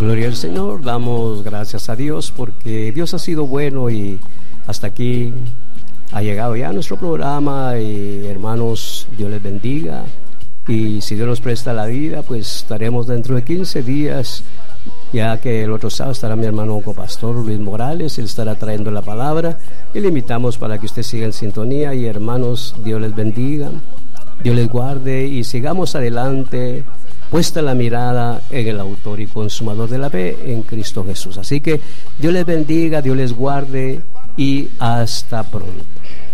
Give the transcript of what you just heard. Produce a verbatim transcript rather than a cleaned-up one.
Gloria al Señor, damos gracias a Dios porque Dios ha sido bueno y hasta aquí ha llegado ya nuestro programa. Y hermanos, Dios les bendiga, y si Dios nos presta la vida, pues estaremos dentro de quince días, ya que el otro sábado estará mi hermano copastor Luis Morales. Él estará trayendo la palabra y le invitamos para que usted siga en sintonía. Y hermanos, Dios les bendiga, Dios les guarde y sigamos adelante, puesta la mirada en el autor y consumador de la fe, en Cristo Jesús. Así que Dios les bendiga, Dios les guarde y hasta pronto.